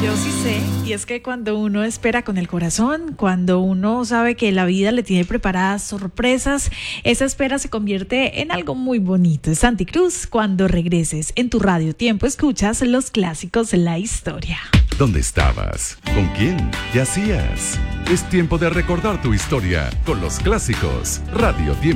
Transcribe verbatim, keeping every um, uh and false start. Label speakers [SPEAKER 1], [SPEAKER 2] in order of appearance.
[SPEAKER 1] Yo sí sé, y es que cuando uno espera con el corazón, cuando uno sabe que la vida le tiene preparadas sorpresas, esa espera se convierte en algo muy bonito. Santi Cruz, cuando regreses en tu radio tiempo, escuchas los clásicos de la historia.
[SPEAKER 2] ¿Dónde estabas? ¿Con quién? ¿Qué hacías? Es tiempo de recordar tu historia con los clásicos Radio Tiempo.